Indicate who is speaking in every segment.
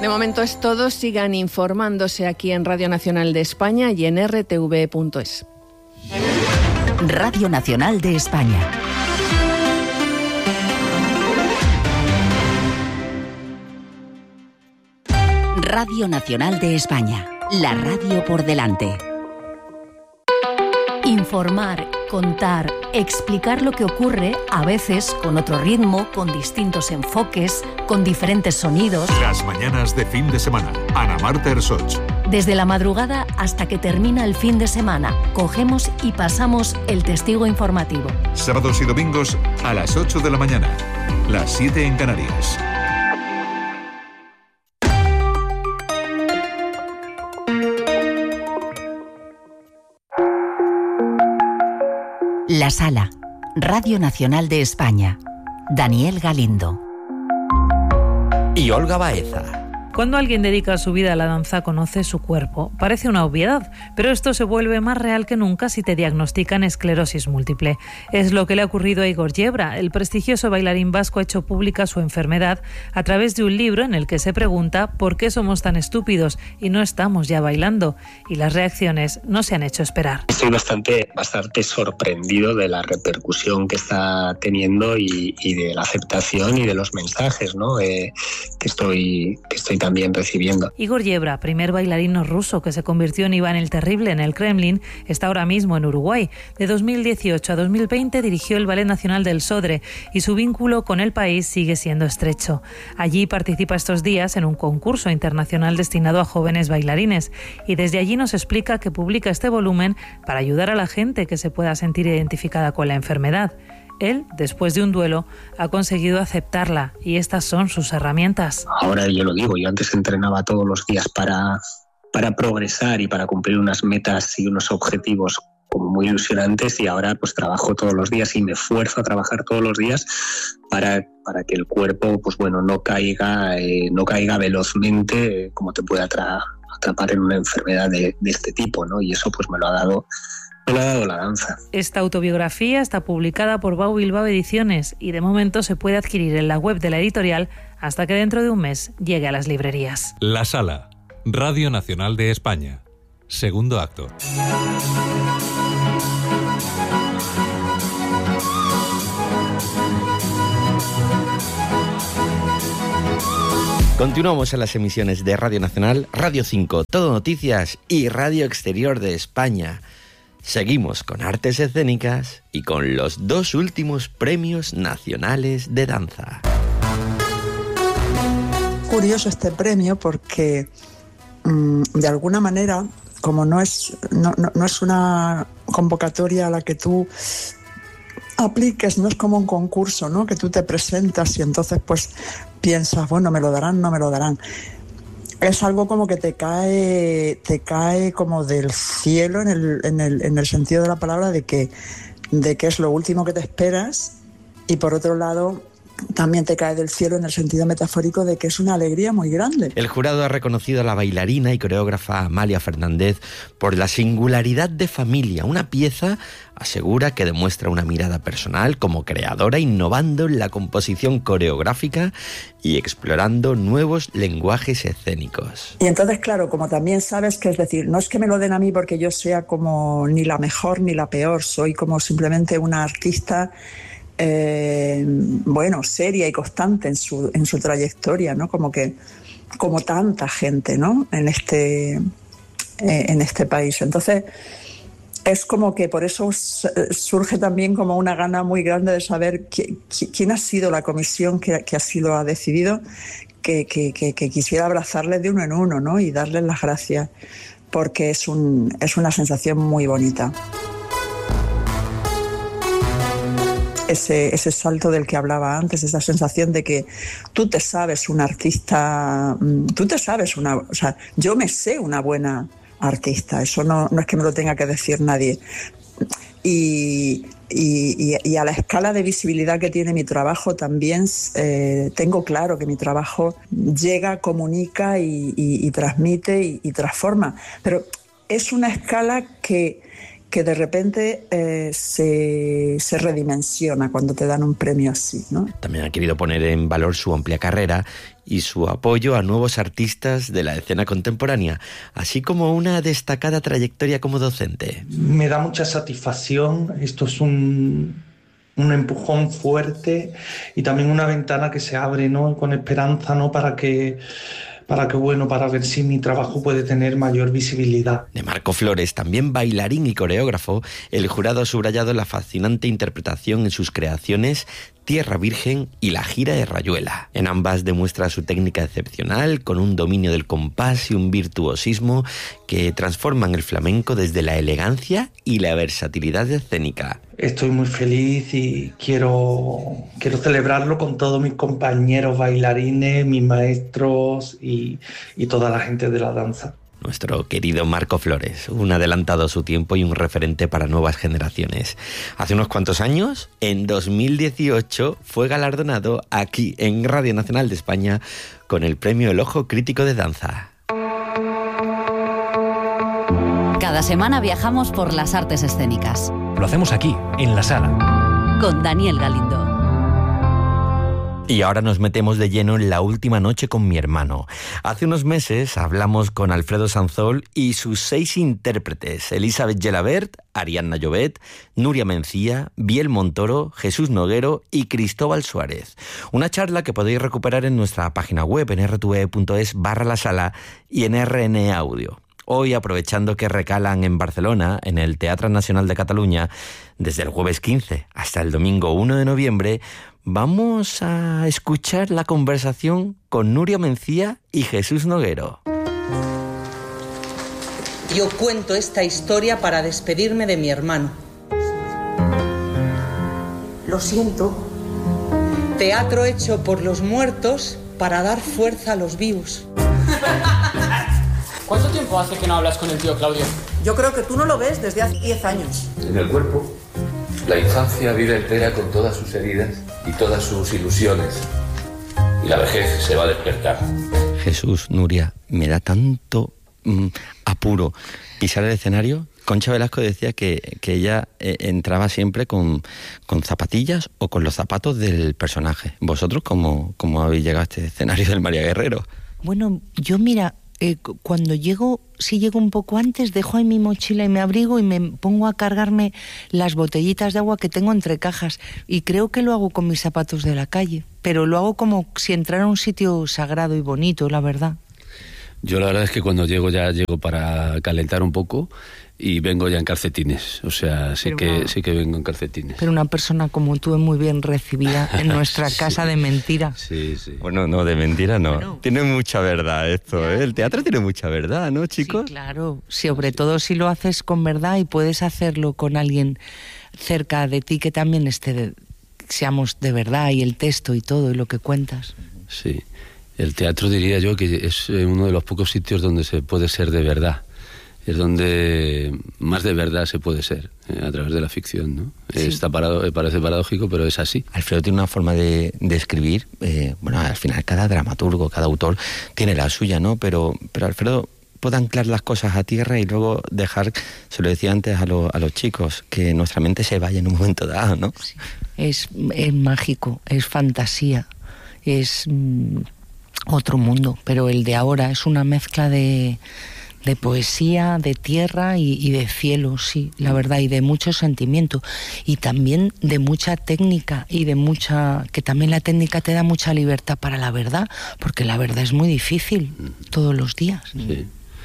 Speaker 1: De momento es todo. Sigan informándose aquí en Radio Nacional de España y en rtv.es.
Speaker 2: Radio Nacional de España. Radio Nacional de España. La radio por delante. Informar, contar, explicar lo que ocurre, a veces con otro ritmo, con distintos enfoques, con diferentes sonidos.
Speaker 3: Las mañanas de fin de semana. Ana Marta Ersoch.
Speaker 2: Desde la madrugada hasta que termina el fin de semana, cogemos y pasamos el testigo informativo.
Speaker 3: Sábados y domingos a las 8 de la mañana, las 7 en Canarias.
Speaker 2: La Sala, Radio Nacional de España. Daniel Galindo.
Speaker 4: Y Olga Baeza.
Speaker 5: Cuando alguien dedica su vida a la danza, conoce su cuerpo. Parece una obviedad, pero esto se vuelve más real que nunca si te diagnostican esclerosis múltiple. Es lo que le ha ocurrido a Igor Yebra. El prestigioso bailarín vasco ha hecho pública su enfermedad a través de un libro en el que se pregunta por qué somos tan estúpidos y no estamos ya bailando. Y las reacciones no se han hecho esperar.
Speaker 6: Estoy bastante sorprendido de la repercusión que está teniendo y de la aceptación y de los mensajes, ¿no? que estoy también recibiendo.
Speaker 5: Igor Yebra, primer bailarín ruso que se convirtió en Iván el Terrible en el Kremlin, está ahora mismo en Uruguay. De 2018 a 2020 dirigió el Ballet Nacional del Sodre y su vínculo con el país sigue siendo estrecho. Allí participa estos días en un concurso internacional destinado a jóvenes bailarines y desde allí nos explica que publica este volumen para ayudar a la gente que se pueda sentir identificada con la enfermedad. Él, después de un duelo, ha conseguido aceptarla y estas son sus herramientas.
Speaker 6: Ahora yo lo digo, yo antes entrenaba todos los días para progresar y para cumplir unas metas y unos objetivos como muy ilusionantes y ahora pues trabajo todos los días y me esfuerzo a trabajar todos los días para que el cuerpo pues bueno no caiga velozmente como te puede atrapar en una enfermedad de este tipo, ¿no? Y eso pues me lo ha dado la danza.
Speaker 5: Esta autobiografía está publicada por Bau Bilbao Ediciones y de momento se puede adquirir en la web de la editorial hasta que dentro de un mes llegue a las librerías.
Speaker 3: La Sala, Radio Nacional de España. Segundo acto.
Speaker 4: Continuamos en las emisiones de Radio Nacional, Radio 5, Todo Noticias y Radio Exterior de España. Seguimos con artes escénicas y con los 2 últimos premios nacionales de danza.
Speaker 7: Curioso este premio porque de alguna manera, como no es una convocatoria a la que tú apliques, no es como un concurso, ¿no? Que tú te presentas y entonces pues piensas, bueno, me lo darán, no me lo darán. Es algo como que te cae como del cielo en el sentido de la palabra de que es lo último que te esperas y por otro lado también te cae del cielo en el sentido metafórico de que es una alegría muy grande.
Speaker 4: El jurado ha reconocido a la bailarina y coreógrafa Amalia Fernández por la singularidad de Familia, una pieza, asegura, que demuestra una mirada personal como creadora, innovando en la composición coreográfica y explorando nuevos lenguajes escénicos.
Speaker 7: Y entonces, claro, como también sabes que, es decir, no es que me lo den a mí porque yo sea como ni la mejor ni la peor, soy como simplemente una artista seria y constante en su trayectoria, ¿no? Como tanta gente, ¿no? En este país. Entonces, es como que por eso surge también como una gana muy grande de saber quién ha sido la comisión que así lo ha decidido, que quisiera abrazarles de uno en uno, ¿no? Y darles las gracias, porque es una sensación muy bonita. Ese salto del que hablaba antes, esa sensación de que tú te sabes un artista, yo me sé una buena artista, eso no es que me lo tenga que decir nadie. Y a la escala de visibilidad que tiene mi trabajo también tengo claro que mi trabajo llega, comunica y transmite y transforma, pero es una escala que que de repente se redimensiona cuando te dan un premio así, ¿no?
Speaker 4: También ha querido poner en valor su amplia carrera y su apoyo a nuevos artistas de la escena contemporánea, así como una destacada trayectoria como docente.
Speaker 8: Me da mucha satisfacción, esto es un empujón fuerte y también una ventana que se abre, ¿no? Con esperanza, ¿no? Para ver si mi trabajo puede tener mayor visibilidad.
Speaker 4: De Marco Flores, también bailarín y coreógrafo, el jurado ha subrayado la fascinante interpretación en sus creaciones Tierra Virgen y La gira de Rayuela. En ambas demuestra su técnica excepcional, con un dominio del compás y un virtuosismo que transforman el flamenco desde la elegancia y la versatilidad escénica.
Speaker 8: Estoy muy feliz y quiero celebrarlo con todos mis compañeros bailarines, mis maestros y toda la gente de la danza.
Speaker 4: Nuestro querido Marco Flores, un adelantado a su tiempo y un referente para nuevas generaciones. Hace unos cuantos años, en 2018, fue galardonado aquí en Radio Nacional de España con el premio El Ojo Crítico de Danza.
Speaker 2: Cada semana viajamos por las artes escénicas.
Speaker 9: Lo hacemos aquí, en La Sala.
Speaker 2: Con Daniel Galindo.
Speaker 4: Y ahora nos metemos de lleno en La última noche con mi hermano. Hace unos meses hablamos con Alfredo Sanzol y sus 6 intérpretes: Elisabeth Gelabert, Ariadna Llobet, Núria Mencía, Biel Montoro, Jesús Noguero y Cristóbal Suárez. Una charla que podéis recuperar en nuestra página web en rtve.es/La Sala y en RN Audio. Hoy, aprovechando que recalan en Barcelona, en el Teatre Nacional de Cataluña, desde el jueves 15 hasta el domingo 1 de noviembre, vamos a escuchar la conversación con Núria Mencía y Jesús Noguero.
Speaker 10: Yo cuento esta historia para despedirme de mi hermano. Lo siento. Teatro hecho por los muertos para dar fuerza a los vivos.
Speaker 11: ¿Cuánto tiempo hace que no hablas con el tío Claudio?
Speaker 10: Yo creo que tú no lo ves desde hace 10 años.
Speaker 12: En el cuerpo, la infancia vive entera con todas sus heridas y todas sus ilusiones. Y la vejez se va a despertar.
Speaker 4: Jesús, Núria, me da tanto apuro pisar el escenario. Concha Velasco decía que ella entraba siempre con zapatillas o con los zapatos del personaje. ¿Vosotros cómo habéis llegado a este escenario del María Guerrero?
Speaker 13: Bueno, yo mira... cuando llego, si llego un poco antes, dejo ahí mi mochila y me abrigo y me pongo a cargarme las botellitas de agua que tengo entre cajas. Y creo que lo hago con mis zapatos de la calle, pero lo hago como si entrara a un sitio sagrado y bonito, la verdad.
Speaker 12: Yo la verdad es que cuando llego para calentar un poco y vengo ya en calcetines. O sea, sí que vengo en calcetines.
Speaker 13: Pero una persona como tú es muy bien recibida en nuestra casa de mentira.
Speaker 12: Sí, sí.
Speaker 4: Bueno, no, de mentira no. Bueno. Tiene mucha verdad esto, ¿eh? El teatro tiene mucha verdad, ¿no, chicos?
Speaker 13: Sí, claro. Sobre todo si lo haces con verdad y puedes hacerlo con alguien cerca de ti que también seamos de verdad, y el texto y todo y lo que cuentas.
Speaker 12: Sí. El teatro, diría yo, que es uno de los pocos sitios donde se puede ser de verdad. Es donde más de verdad se puede ser, a través de la ficción, ¿no? Sí. Parece paradójico, pero es así.
Speaker 4: Alfredo tiene una forma de escribir, bueno, al final cada dramaturgo, cada autor tiene la suya, ¿no? Pero Alfredo puede anclar las cosas a tierra y luego dejar, se lo decía antes a los chicos, que nuestra mente se vaya en un momento dado, ¿no?
Speaker 13: Sí. Es mágico, es fantasía, es otro mundo, pero el de ahora es una mezcla de poesía, de tierra y de cielo, sí, la verdad, y de mucho sentimiento, y también de mucha técnica, y que también la técnica te da mucha libertad para la verdad, porque la verdad es muy difícil todos los días.
Speaker 12: Sí.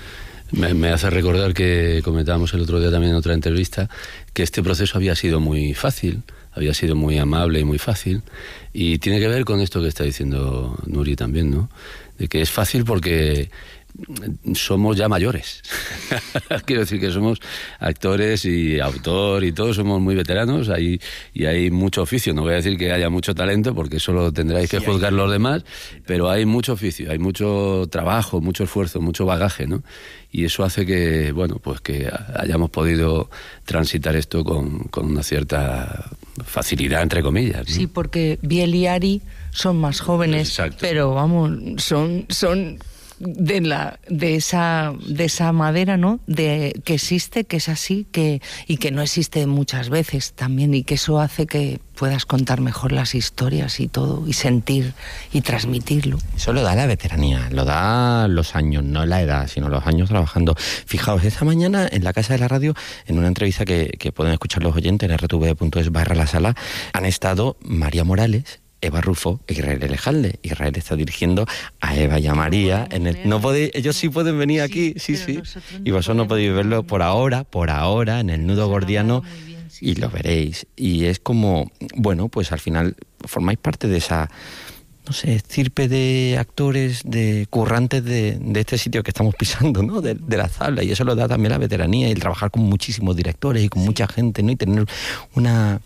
Speaker 12: Me hace recordar que comentábamos el otro día también en otra entrevista que este proceso había sido muy fácil, había sido muy amable y muy fácil, y tiene que ver con esto que está diciendo Nuri también, ¿no? De que es fácil porque somos ya mayores. Quiero decir que somos actores y autor y todos somos muy veteranos, y hay mucho oficio. No voy a decir que haya mucho talento, porque eso lo tendráis que juzgar los demás, pero hay mucho oficio, hay mucho trabajo, mucho esfuerzo, mucho bagaje, ¿no? Y eso hace que, bueno, pues que hayamos podido transitar esto con una cierta facilidad, entre comillas, ¿no?
Speaker 13: Sí, porque Biel y Ari son más jóvenes.
Speaker 12: Exacto.
Speaker 13: Pero vamos, son de esa madera, ¿no? De que existe, que es así, y que no existe muchas veces también, y que eso hace que puedas contar mejor las historias y todo, y sentir y transmitirlo.
Speaker 4: Eso lo da la veteranía, lo da los años, no la edad, sino los años trabajando. Fijaos, esta mañana en la Casa de la Radio, en una entrevista que pueden escuchar los oyentes en rtv.es/lasala, han estado María Morales, Eva Rufo e Israel Elejalde. Israel está dirigiendo a Eva y a María. No podéis, ellos sí pueden venir aquí, sí. Y vosotros no podéis verlo por ahora, en el nudo gordiano, y lo veréis. Y es como, bueno, pues al final formáis parte de esa, no sé, estirpe de actores, de currantes de este sitio que estamos pisando, ¿no? De la Zabla. Y eso lo da también la veteranía y el trabajar con muchísimos directores y con mucha gente, ¿no? Y tener una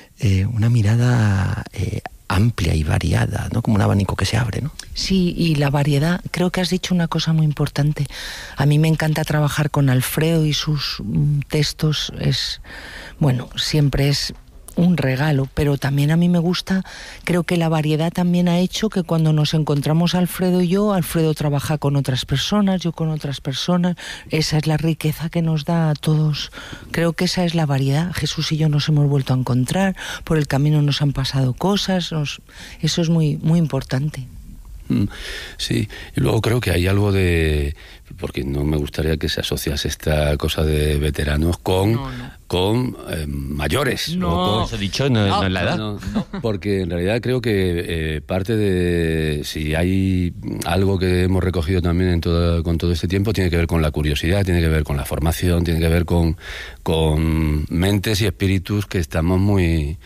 Speaker 4: mirada amplia y variada, ¿no? Como un abanico que se abre, ¿no?
Speaker 13: Sí, y la variedad, creo que has dicho una cosa muy importante. A mí me encanta trabajar con Alfredo y sus textos, siempre es un regalo, pero también a mí me gusta, creo que la variedad también ha hecho que cuando nos encontramos Alfredo y yo, Alfredo trabaja con otras personas, yo con otras personas, esa es la riqueza que nos da a todos, creo que esa es la variedad. Jesús y yo nos hemos vuelto a encontrar, por el camino nos han pasado cosas, eso es muy, muy importante.
Speaker 12: Sí, y luego creo que hay algo de, porque no me gustaría que se asociase esta cosa de veteranos con mayores.
Speaker 4: No, eso he dicho, no es la edad.
Speaker 12: No, porque en realidad creo que parte de, si hay algo que hemos recogido también con todo este tiempo, tiene que ver con la curiosidad, tiene que ver con la formación, tiene que ver con mentes y espíritus que estamos muy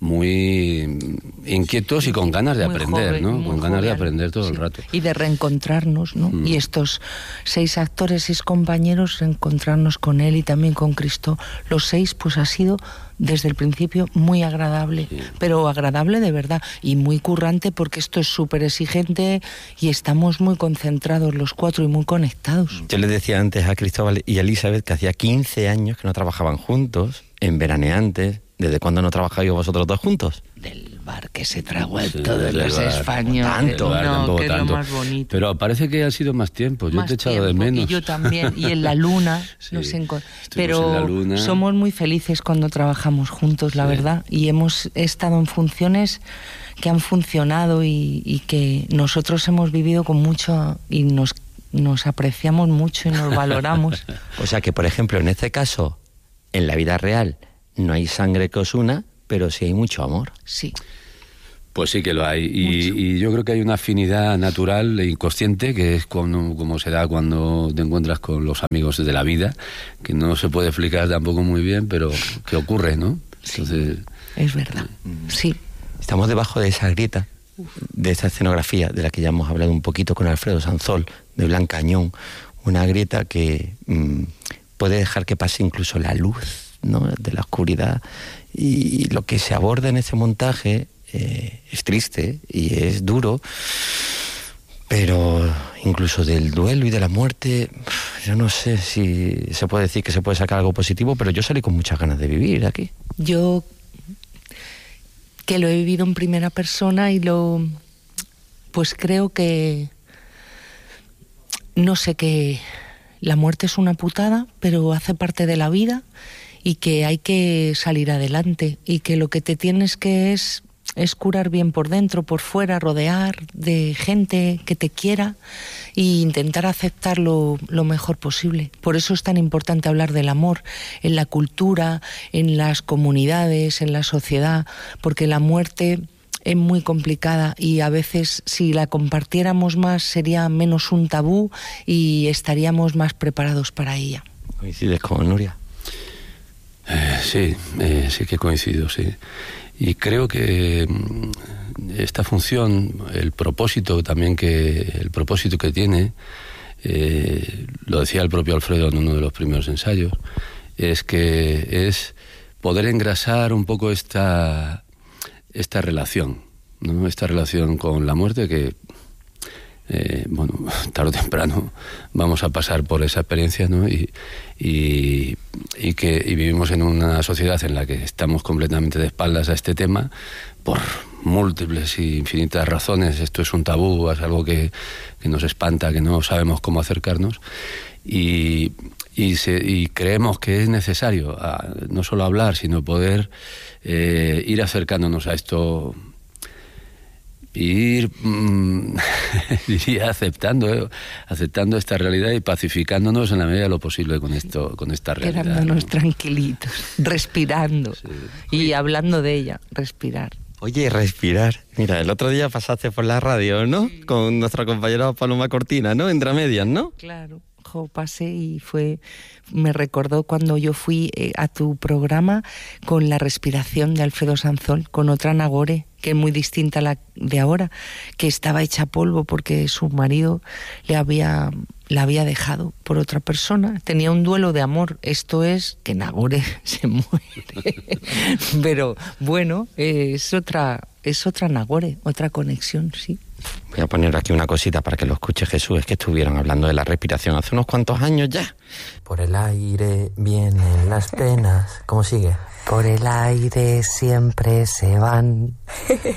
Speaker 12: inquietos y con ganas de aprender, ¿no? Con ganas de aprender todo el rato.
Speaker 13: Y de reencontrarnos, ¿no? Y estos 6 actores, 6 compañeros, reencontrarnos con él y también con Cristo, los 6, pues ha sido desde el principio muy agradable, pero agradable de verdad y muy currante, porque esto es súper exigente y estamos muy concentrados los 4 y muy conectados.
Speaker 4: Yo les decía antes a Cristóbal y a Elizabeth que hacía 15 años que no trabajaban juntos, en veraneantes. ¿Desde cuándo no trabajáis vosotros dos juntos?
Speaker 13: Del bar que se tragó todos los españoles.
Speaker 4: Tanto,
Speaker 13: que es lo más bonito.
Speaker 12: Pero parece que ha sido más tiempo. Yo te he echado de menos.
Speaker 13: Y yo también. Y en la luna pero en la luna. Somos muy felices cuando trabajamos juntos, la verdad. Y hemos estado en funciones que han funcionado y que nosotros hemos vivido con mucho y nos apreciamos mucho y nos valoramos.
Speaker 4: O sea que, por ejemplo, en este caso, en la vida real, no hay sangre que os una, pero sí hay mucho amor.
Speaker 13: Sí.
Speaker 12: Pues sí que lo hay. Y yo creo que hay una afinidad natural e inconsciente, que es como se da cuando te encuentras con los amigos de la vida, que no se puede explicar tampoco muy bien, pero que ocurre, ¿no?
Speaker 13: Sí, entonces, es verdad. Sí.
Speaker 4: Estamos debajo de esa grieta, de esa escenografía de la que ya hemos hablado un poquito con Alfredo Sanzol, de Blancañón. Una grieta que puede dejar que pase incluso la luz, ¿no? De la oscuridad, y lo que se aborda en ese montaje es triste y es duro, pero incluso del duelo y de la muerte, yo no sé si se puede decir que se puede sacar algo positivo, pero yo salí con muchas ganas de vivir aquí.
Speaker 13: Yo que lo he vivido en primera persona pues creo que no sé, que la muerte es una putada, pero hace parte de la vida y que hay que salir adelante y que lo que te tienes que es curar bien por dentro, por fuera, rodear de gente que te quiera e intentar aceptar lo mejor posible. Por eso es tan importante hablar del amor en la cultura, en las comunidades, en la sociedad, porque la muerte es muy complicada y a veces si la compartiéramos más sería menos un tabú y estaríamos más preparados para ella.
Speaker 4: ¿Coincides con Nuria?
Speaker 12: Sí que coincido, sí. Y creo que esta función, el propósito que tiene, lo decía el propio Alfredo en uno de los primeros ensayos, es que es poder engrasar un poco esta relación, ¿no? Esta relación con la muerte que, tarde o temprano vamos a pasar por esa experiencia, ¿no? Y vivimos en una sociedad en la que estamos completamente de espaldas a este tema por múltiples e infinitas razones. Esto es un tabú, es algo que nos espanta, que no sabemos cómo acercarnos, y creemos que es necesario no solo hablar, sino poder ir acercándonos a esto, ir diría aceptando esta realidad y pacificándonos en la medida de lo posible con esta realidad.
Speaker 13: Quedándonos tranquilitos, respirando, sí. Y hablando de ella, respirar.
Speaker 4: Oye, respirar. Mira, el otro día pasaste por la radio, ¿no? Sí. Con nuestra compañera Paloma Cortina, ¿no? Entre medias, ¿no?
Speaker 13: Claro. Pasé y me recordó cuando yo fui a tu programa con la respiración de Alfredo Sanzol, con otra nagore, que es muy distinta a la de ahora, que estaba hecha polvo porque su marido la había dejado por otra persona. Tenía un duelo de amor. Esto es que nagore se muere. Pero bueno, es otra nagore, otra conexión, sí.
Speaker 4: Voy a poner aquí una cosita para que lo escuche Jesús. Es que estuvieron hablando de la respiración hace unos cuantos años ya.
Speaker 14: Por el aire vienen las penas. ¿Cómo sigue? Por el aire siempre se van.